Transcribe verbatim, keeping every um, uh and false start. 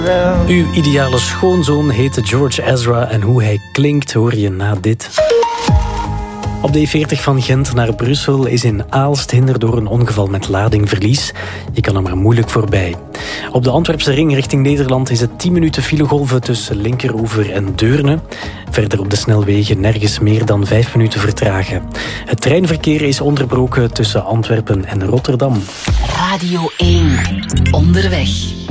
Uw ideale schoonzoon heette George Ezra en hoe hij klinkt hoor je na dit. Op de E veertig van Gent naar Brussel is in Aalst hinder door een ongeval met ladingverlies. Je kan er maar moeilijk voorbij. Op de Antwerpse ring richting Nederland is het tien minuten filegolven tussen Linkeroever en Deurne. Verder op de snelwegen nergens meer dan vijf minuten vertragen. Het treinverkeer is onderbroken tussen Antwerpen en Rotterdam. Radio één. Onderweg.